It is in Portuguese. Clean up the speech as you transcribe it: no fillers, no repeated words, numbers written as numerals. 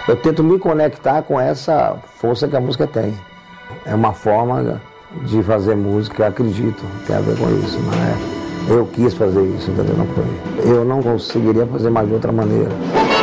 Eu tento me conectar com essa força que a música tem. É uma forma de fazer música, acredito, tem a ver com isso, não é? Eu quis fazer isso, entendeu? Eu não conseguiria fazer mais de outra maneira.